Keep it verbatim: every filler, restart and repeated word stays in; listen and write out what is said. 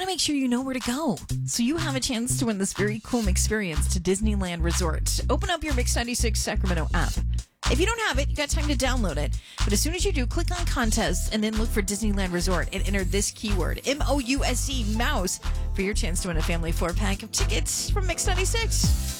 make sure you know where to go so you have a chance to win this very cool experience to Disneyland Resort. Open up your Mix ninety-six Sacramento app. If you don't have it, you got time to download it. But as soon as you do, click on contests and then look for Disneyland Resort and enter this keyword, M O U S E, mouse, for your chance to win a family four-pack of tickets from Mix ninety-six.